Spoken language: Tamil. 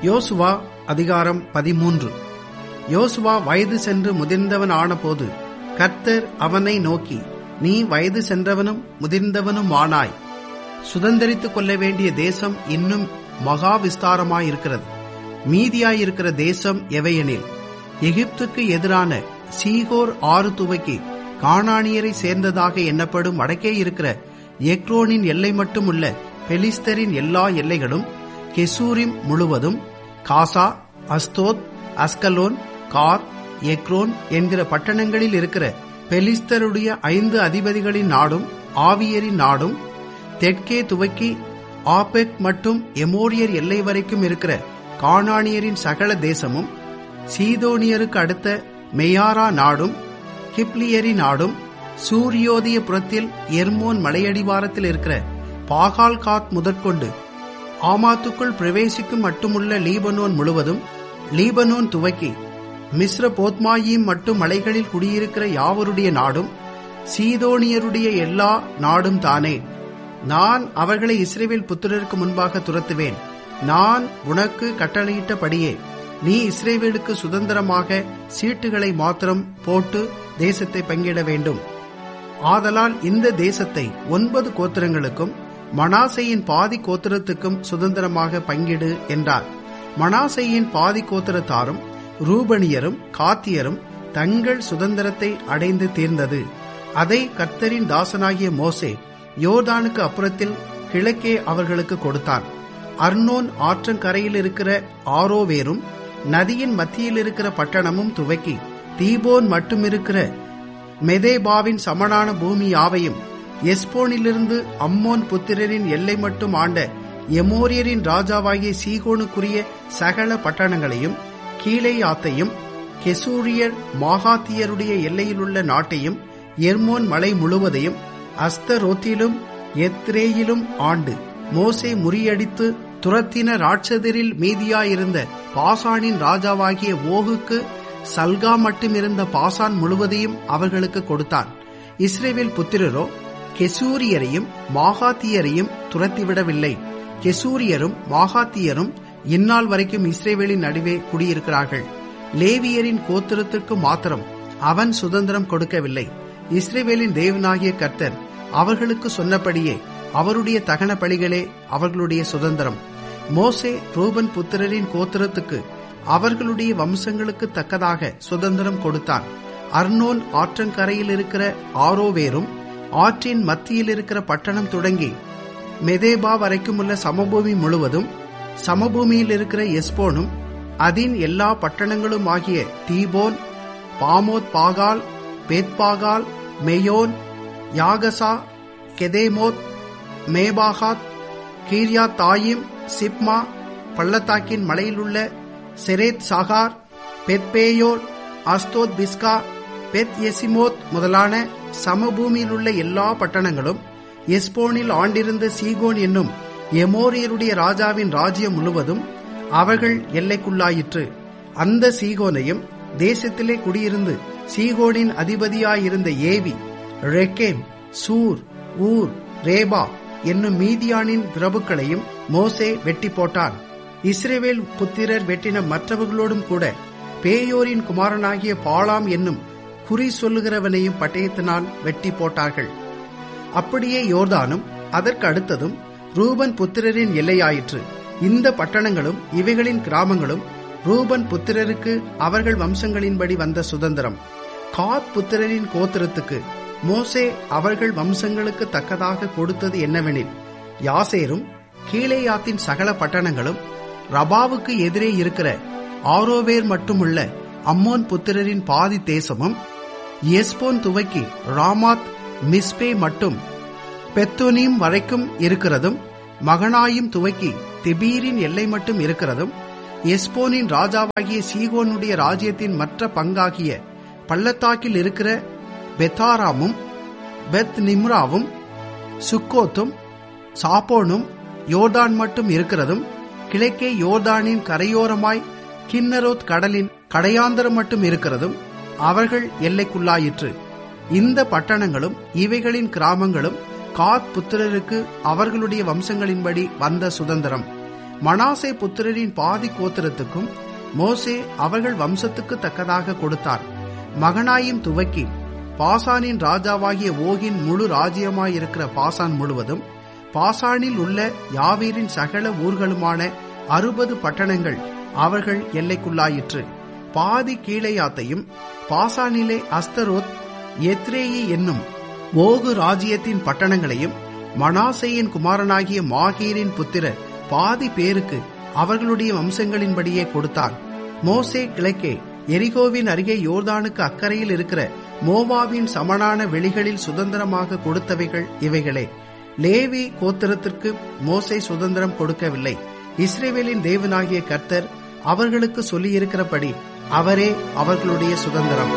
யோசுவா அதிகாரம் 13. யோசுவா வயது சென்று முதிர்ந்தவன் ஆனபோது கர்த்தர் அவனை நோக்கி, நீ வயது சென்றவனும் முதிர்ந்தவனும் ஆனாய். சுதந்தரித்துக் கொள்ள வேண்டிய தேசம் இன்னும் மகா விஸ்தாரமாயிருக்கிறது. மீதியாயிருக்கிற தேசம் எவையெனில், எகிப்துக்கு எதிரான சீகோர் ஆறு துவக்கி கானானியரை சேர்ந்ததாக எண்ணப்படும் வடக்கே இருக்கிற எக்ரோனின் எல்லை மட்டும் உள்ள பெலிஸ்தரின் எல்லா எல்லைகளும், கெசூரிம் முழுவதும், காசா, அஸ்தோத், அஸ்கலோன், கார், எக்ரோன் என்கிற பட்டணங்களில் இருக்கிற பெலிஸ்தருடைய 5 அதிபதிகளின் நாடும், ஆவியரின் நாடும், தெற்கே துவக்கி ஆபெக் மற்றும் எமோரியர் எல்லை வரைக்கும் இருக்கிற கானானியரின் சகல தேசமும், சீதோனியருக்கு அடுத்த மெயாரா நாடும், கிப்லியரி நாடும், சூரியோதய புறத்தில் எர்மோன் மலையடிவாரத்தில் இருக்கிற பாகால்காத் முதற்கொண்டு ஆமாத்துக்குள் பிரவேசிக்கும் மட்டுமுள்ள லீபனோன் முழுவதும், லீபனோன் துவக்கி மிஸ்ர போத்மாயீம் மட்டும் மலைகளில் குடியிருக்கிற யாவருடைய நாடும், சீதோனியருடைய எல்லா நாடும் தானே. நான் அவர்களை இஸ்ரவேல் புத்திரருக்கு முன்பாக துரத்துவேன். நான் உனக்கு கட்டளையிட்டபடியே நீ இஸ்ரவேலுக்கு சுதந்திரமாக சீட்டுகளை மாத்திரம் போட்டு தேசத்தை பங்கிட வேண்டும். ஆதலால் இந்த தேசத்தை 9 கோத்திரங்களுக்கும் மனாசேயின் பாதி கோத்திரத்துக்கும் சுதந்திரமாக பங்கிடு என்றார். மனாசேயின் பாதி கோத்திரத்தாரும் ரூபனியரும் காத்தியரும் தங்கள் சுதந்திரத்தை அடைந்து தீர்ந்தது. அதை கர்த்தரின் தாசனாகிய மோசே யோர்தானுக்கு அப்புறத்தில் கிழக்கே அவர்களுக்கு கொடுத்தான். அர்னோன் ஆற்றங்கரையில் இருக்கிற ஆரோவேரும் நதியின் மத்தியில் இருக்கிற பட்டணமும் துவக்கி தீபோன் மட்டுமிருக்கிற மெதேபாவின் சமனான பூமி யாவையும், எஸ்போனிலிருந்து அம்மோன் புத்திரரின் எல்லை மட்டும் ஆண்ட எமோரியரின் ராஜாவாகிய சீகோனுக்குரிய சகல பட்டணங்களையும், கீலேயாத்தையும், கெசூரியர் மாகாத்தியருடைய எல்லையிலுள்ள நாட்டையும், எர்மோன் மலை முழுவதையும், அஸ்தரோத்திலும் எத்ரேயிலும் ஆண்டு மோசே முறியடித்து துரத்தின ராட்சதரில் மீதியாயிருந்த பாசானின் ராஜாவாகிய ஓகுக்கு சல்கா மட்டும் இருந்த பாசான் முழுவதையும் அவர்களுக்கு கொடுத்தான். இஸ்ரவேல் புத்திரரோ கெசூரியரையும் மாகாத்தியரையும் துரத்திவிடவில்லை. கெசூரியரும் மாகாத்தியரும் இந்நாள் வரைக்கும் இஸ்ரவேலின் நடுவே குடியிருக்கிறார்கள். லேவியரின் கோத்திரத்திற்கு மாத்திரம் அவன் சுதந்திரம் கொடுக்கவில்லை. இஸ்ரவேலின் தேவனாகிய கர்த்தர் அவர்களுக்கு சொன்னபடியே அவருடைய தகன பலிகளே அவர்களுடைய சுதந்திரம். மோசே ரூபன் புத்திரரின் கோத்திரத்துக்கு அவர்களுடைய வம்சங்களுக்கு தக்கதாக சுதந்திரம் கொடுத்தான். அர்னோன் ஆற்றங்கரையில் இருக்கிற ஆரோவேரும் ஆற்றின் மத்தியில் இருக்கிற பட்டணம் தொடங்கி மெதேபா வரைக்கும் உள்ள சமபூமி முழுவதும், சமபூமியில் இருக்கிற எஸ்போனும் அதின் எல்லா பட்டணங்களும் ஆகிய தீபோன், பாமோத் பாகால், பேத்பாகால், மெயோன், யாகசா, கெதேமோத், மேபாகாத், கீரியாத் தாயிம், சிப்மா, பள்ளத்தாக்கின் மலையிலுள்ள செரேத் சாகார், பெத்பேயோர், அஸ்தோத் பிஸ்கா, பெத் எசிமோத் முதலான சமபூமியிலுள்ள எல்லா பட்டணங்களும், எஸ்போனில் ஆண்டிருந்த சீகோன் என்னும் எமோரியருடைய ராஜாவின் ராஜ்யம் முழுவதும் அவர்கள் எல்லைக்குள்ளாயிற்று. அந்த சீகோனையும் தேசத்திலே குடியிருந்து சீகோனின் அதிபதியாயிருந்த ஏவி, ரெக்கேம், சூர், ஊர், ரேபா என்னும் மீதியானின் பிரபுக்களையும் மோசே வெட்டி போட்டான். இஸ்ரவேல் புத்திரர் வெட்டின மற்றவர்களோடும் கூட பேயோரின் குமாரனாகிய பாலாம் என்னும் குறி சொல்லுகிறவனையும் பட்டயத்தினால் வெட்டி போட்டார்கள். அப்படியே யோர்தானும் அதற்கு அடுத்ததும் ரூபன் புத்திரரின் எல்லையாயிற்று. இந்த பட்டணங்களும் இவைகளின் கிராமங்களும் ரூபன் புத்திரருக்கு அவர்கள் வம்சங்களின்படி வந்த சுதந்திரம். காத் புத்திரரின் கோத்திரத்துக்கு மோசே அவர்கள் வம்சங்களுக்கு தக்கதாக கொடுத்தது என்னவெனில், யாசேரும் கீலேயாத்தின் சகல பட்டணங்களும், ரபாவுக்கு எதிரே இருக்கிற ஆரோவேர் மட்டுமுள்ள அம்மோன் புத்திரரின் பாதி தேசமும், எஸ்போன் துவக்கி ராமாத் மிஸ்பே மட்டும் பெத்தோனீம் வரைக்கும் இருக்கிறதும், மகனாயும் துவக்கி திபீரின் எல்லை மட்டும் இருக்கிறதும், எஸ்போனின் ராஜாவாகிய சீகோனுடைய ராஜ்யத்தின் மற்ற பங்காகிய பள்ளத்தாக்கில் இருக்கிற பெத்தாராமும், பெத் நிம்ராவும், சுக்கோத்தும், சாப்போனும் யோர்தான் மட்டும் இருக்கிறதும், கிழக்கே யோர்தானின் கரையோரமாய் கின்னரோத் கடலின் கடையாந்தரம் மட்டும் இருக்கிறதும் அவர்கள் எல்லைக்குள்ளாயிற்று. இந்த பட்டணங்களும் இவைகளின் கிராமங்களும் காத் புத்திரருக்கு அவர்களுடைய வம்சங்களின்படி வந்த சுதந்திரம். மனாசே புத்திரரின் பாதி கோத்திரத்துக்கும் மோசே அவர்கள் வம்சத்துக்கு தக்கதாக கொடுத்தார். மகனாயும் துவக்கி பாசானின் ராஜாவாகிய ஓகின் முழு ராஜ்யமாயிருக்கிற பாசான் முழுவதும், பாசானில் உள்ள யாவீரின் சகல ஊர்களுமான 60 பட்டணங்கள் அவர்கள் எல்லைக்குள்ளாயிற்று. பாதி கீலேயாத்தையும் பாசானிலே அஸ்தரோத், எத்ரேயி என்னும் ஓகு ராஜ்யத்தின் பட்டணங்களையும் மனாசேயின் குமாரனாகிய மாகீரின் புத்திரர் பாதி பேருக்கு அவர்களுடைய வம்சங்களின்படியே கொடுத்தான். மோசே கிழக்கே எரிகோவின் அருகே யோர்தானுக்கு அக்கறையில் இருக்கிற மோவாபின் சமனான வெளிகளில் சுதந்திரமாக கொடுத்தவைகள் இவைகளே. லேவி கோத்திரத்திற்கு மோசே சுதந்திரம் கொடுக்கவில்லை. இஸ்ரவேலின் தேவனாகிய கர்த்தர் அவர்களுக்கு சொல்லியிருக்கிறபடி அவரே அவர்களுடைய சுதந்திரம்.